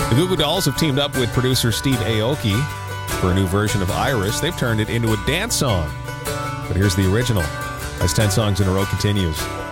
The Goo Goo Dolls have teamed up with producer Steve Aoki for a new version of Iris. They've turned it into a dance song. But here's the original as 10 songs in a row continues.